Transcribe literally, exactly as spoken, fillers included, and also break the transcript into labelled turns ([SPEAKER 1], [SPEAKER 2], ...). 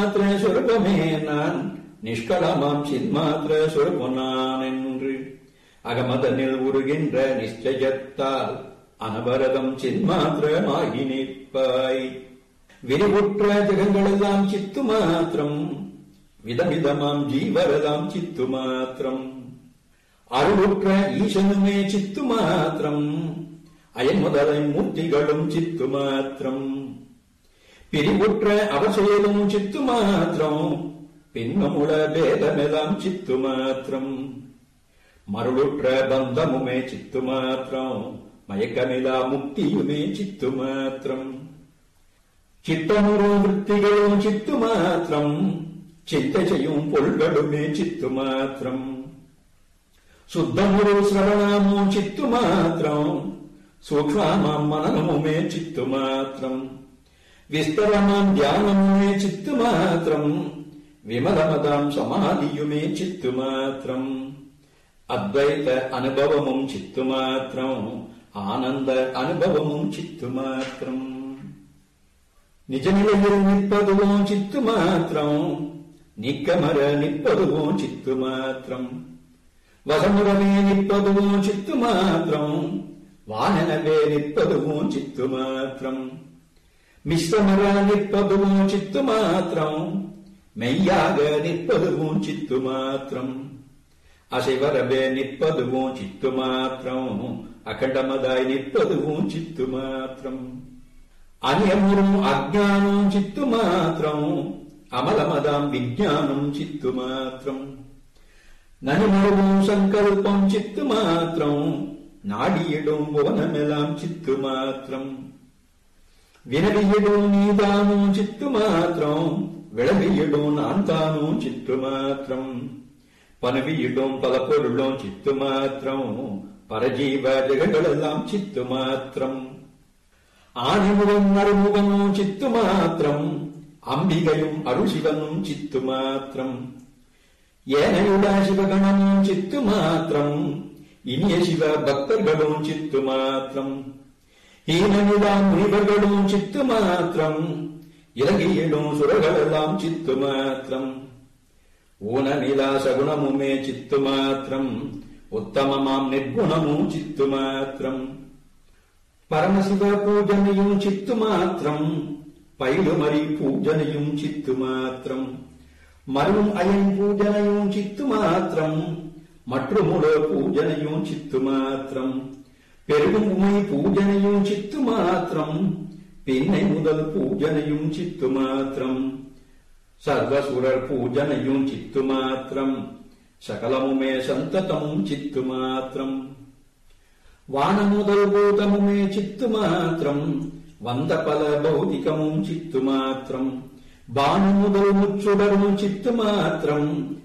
[SPEAKER 1] மாத்திர சொருபமே நான் நிஷ்களமாம் சின்மாத்திர சொருபு நான் என்று அகமதனில் உருகின்ற நிச்சயத்தால் அனவரதம் சின்மாத்திரமாகி நிற்பாய். விரிவுற்ற ஜெகங்களெல்லாம் சித்து மாத்திரம், விதவிதமாம் ஜீவரதாம் சித்து மாத்திரம். அருளுற்ற ஈசனுமே சித்து மாத்திரம், அயன் முதலை மூர்த்திகளும் சித்து மாத்திரம். பிரிவுற்ற அவசேலும் சித்து மாத்திரம், பின்னமுள பேதமெல்லாம் சித்து மாத்திரம். மருளுற்ற பந்தமுமே சித்து மாத்திரம், மயக்கமிலா முக்தியுமே சித்து மாத்திரம். சித்தமுறும் விற்த்திகளும் சித்து மாத்திரம், சித்தை செய்யும் பொருள்களுமே சித்து மாத்திரம். சுத்தமுறு சிரவணமோ சித்து மாத்திரம், சூக்ஷ்மமாம் மனனமுமே சித்து மாத்திரம். விஸ்தரமாம் தியானமுமே சித்து மாத்திரம், விமலமதாம் சமாதியுமே சித்து மாத்திரம். அத்வைத அனுபவமும் சித்து மாத்திரம், ஆனந்த அனுபவமும் சித்து மாத்திரம். நிஜநிலையில் நிற்பதுவும் சித்து மாத்திரம், நீக்கமர நிற்பதுவும் சித்து மாத்திரம். வசமுறவே நிற்பதுவும் சித்து மாத்திரம், வானனவே நிற்பதுவும் சித்து மாத்திரம். மிஸ்ரமர நிற்பதுவும் சித்து மாத்திரம், மெய்யாக நிற்பதுவும் சித்து மாத்திரம். அசைவரவே நிற்பதுவும் சித்து மாத்திரம், அகண்டமதாய் நிற்பதுவும் சித்து மாத்திரம். அநியமுறும் அஜ்ஞானம் சித்து மாத்திரம், அமலமதாம் விஞ்ஞானம் சித்து மாத்திரம். நனிமருவும் சங்கல்பம் சித்து மாத்திரம், நாடியிடும் புவனமெல்லாம் சித்து மாத்திரம். வினவியிடும் நீதானும் சித்து மாத்திரம், விளவியிடும் நான் தானும் சித்து மாத்திரம். பனவியிடும் பல பொருளும் சித்து மாத்திரம், பரஜீவ ஜெகங்களெல்லாம் சித்து மாத்திரம். ஆணிமுகம் அருமுகமும் சித்து மாத்திரம், அம்பிகையும் அருள்சிவனும் சித்து மாத்திரம். ஏனையுள்ள சிவகணமும் சித்து மாத்திரம், இனிய சிவ பக்தர்களும் சித்து மாத்திரம். ஈனநிலா முனிவர்களும் சித்து மாத்திரம், இலங்கையிடும் சுரர்களெல்லாம் சித்து மாத்திரம். ஊனநிலா சகுணமுமே சித்து மாத்திரம், உத்தமமாம் நிர்குணமும் சித்து மாத்திரம். பரமசிவ பூஜனையும் சித்து மாத்திரம், பயிலுமரி பூஜனையும் சித்து மாத்திரம். மரும் அயன் பூஜனையும் சித்து மாத்திரம், மற்றுமுட பூஜனையும் சித்து மாத்திரம். பெருகும் உமை பூஜனையும் சித்து மாத்திரம், பின்னை முதல் பூஜனையும் சித்து மாத்திரம். சர்வசுரர் பூஜனையும் சித்து மாத்திரம், சகலமுமே சந்ததமும் சித்து மாத்திரம். வானமுதல் பூதமுமே சித்து மாத்திரம், வந்த பல பௌதிகமும் சித்து மாத்திரம். பானு முதல் முச்சுடரும் சித்து மாத்திரம்,